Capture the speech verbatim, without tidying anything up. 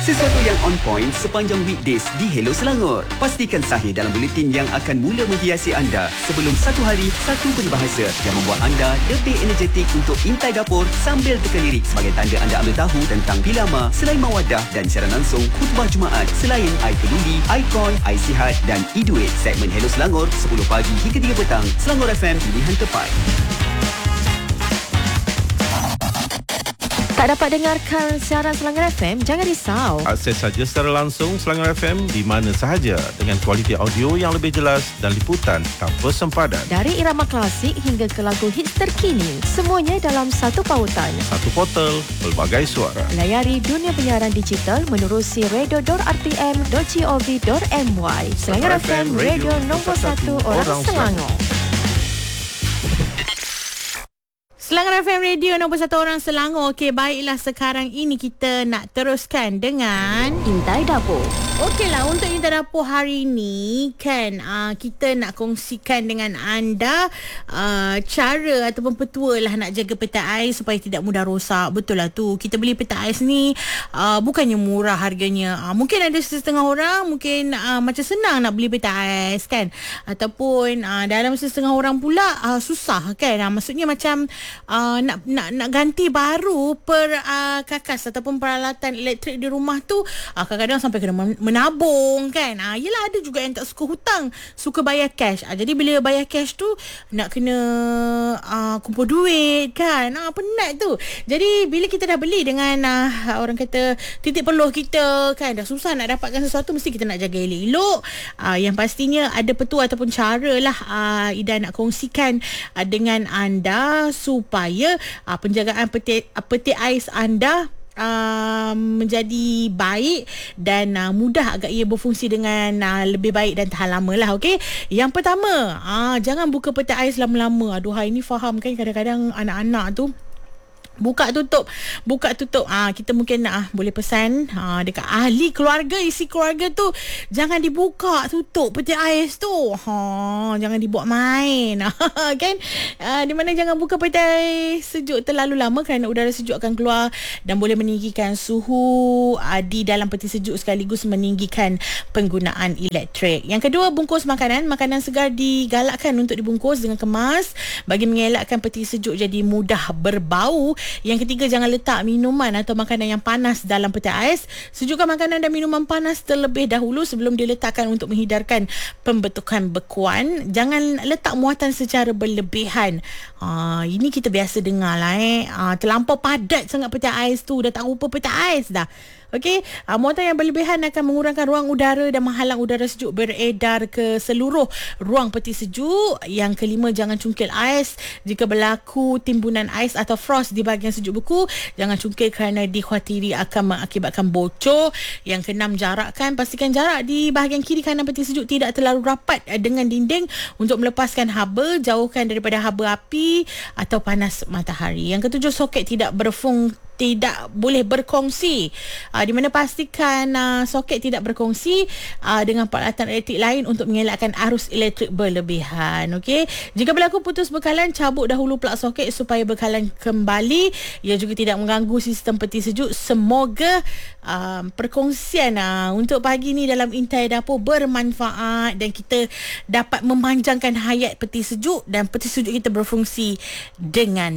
Sesuatu yang on point sepanjang weekdays di Hello Selangor. Pastikan sahih dalam buletin yang akan mula menghiasi anda sebelum satu hari, satu peribahasa yang membuat anda lebih energetik untuk intai dapur sambil teka lirik sebagai tanda anda ambil tahu tentang Pilama, selain Mawadah dan siaran langsung khutbah Jumaat selain I Peduli, Icon, I Sihat dan iDuit. Segmen Hello Selangor sepuluh pagi hingga tiga petang. Selangor F M, pilihan tepat. Tak dapat dengarkan siaran Selangor F M? Jangan risau. Akses saja secara langsung Selangor F M di mana sahaja dengan kualiti audio yang lebih jelas dan liputan tanpa sempadan. Dari irama klasik hingga ke lagu hits terkini, semuanya dalam satu pautan. Satu portal, pelbagai suara. Layari dunia penyiaran digital menerusi radio dot r t m dot gov dot m y. Selangor F M, radio nombor satu orang, orang Selangor. Selangor F M Radio nombor satu orang Selangor. Okey, baiklah, sekarang ini kita nak teruskan dengan Intai Dapur. Okeylah, untuk Intai Dapur hari ini kan uh, kita nak kongsikan dengan anda uh, cara ataupun petua lah nak jaga peti ais supaya tidak mudah rosak. Betul lah tu, kita beli peti ais ni uh, bukannya murah harganya. uh, Mungkin ada setengah orang mungkin uh, macam senang nak beli peti ais kan, ataupun uh, dalam setengah orang pula uh, susah kan. uh, Maksudnya macam Uh, nak nak nak ganti baru per uh, kakas ataupun peralatan elektrik di rumah tu uh, kadang-kadang sampai kena menabung kan. uh, Yelah, ada juga yang tak suka hutang, suka bayar cash. uh, Jadi bila bayar cash tu nak kena uh, kumpul duit kan. uh, Penat tu. Jadi bila kita dah beli dengan uh, orang kata titik peluh kita kan, dah susah nak dapatkan sesuatu, mesti kita nak jaga elok-elok. uh, Yang pastinya ada petua ataupun cara lah uh, Ida nak kongsikan uh, dengan anda supaya uh, penjagaan peti, uh, peti ais anda Uh, menjadi baik dan uh, mudah agak ia berfungsi dengan uh, lebih baik dan tahan lama lah. Okay, yang pertama, uh, jangan buka peti ais lama-lama. Aduhai, ini faham kan, kadang-kadang anak-anak tu buka tutup buka tutup ah kita mungkin nak ah, boleh pesan ah, dekat ahli keluarga, isi keluarga tu, jangan dibuka tutup peti ais tu. Ha, jangan dibuat main. Kan? Ah, di mana jangan buka peti ais sejuk terlalu lama kerana udara sejuk akan keluar dan boleh meninggikan suhu ah, di dalam peti sejuk sekaligus meninggikan penggunaan elektrik. Yang kedua, bungkus makanan. Makanan segar digalakkan untuk dibungkus dengan kemas bagi mengelakkan peti sejuk jadi mudah berbau. Yang ketiga, jangan letak minuman atau makanan yang panas dalam peti ais. Sejukkan makanan dan minuman panas terlebih dahulu sebelum diletakkan untuk menghindarkan pembentukan bekuan. Jangan letak muatan secara berlebihan. Ha, ini kita biasa dengar lah eh. Ha, terlampau padat sangat peti ais tu, dah tak rupa peti ais dah. Okey, uh, muatan yang berlebihan akan mengurangkan ruang udara dan menghalang udara sejuk beredar ke seluruh ruang peti sejuk. Yang kelima, jangan cungkil ais. Jika berlaku timbunan ais atau frost di bahagian sejuk beku, jangan cungkil kerana dikhawatiri akan mengakibatkan bocor. Yang keenam, jarakkan. Pastikan jarak di bahagian kiri kanan peti sejuk tidak terlalu rapat dengan dinding untuk melepaskan haba. Jauhkan daripada haba api atau panas matahari. Yang ketujuh, soket tidak berfungsi tidak boleh berkongsi. Uh, di mana pastikan uh, soket tidak berkongsi uh, dengan peralatan elektrik lain untuk mengelakkan arus elektrik berlebihan. Okey, jika berlaku putus bekalan, cabut dahulu plug soket supaya bekalan kembali. Ia juga tidak mengganggu sistem peti sejuk. Semoga uh, perkongsian uh, untuk pagi ni dalam Intai Dapur bermanfaat dan kita dapat memanjangkan hayat peti sejuk dan peti sejuk kita berfungsi dengan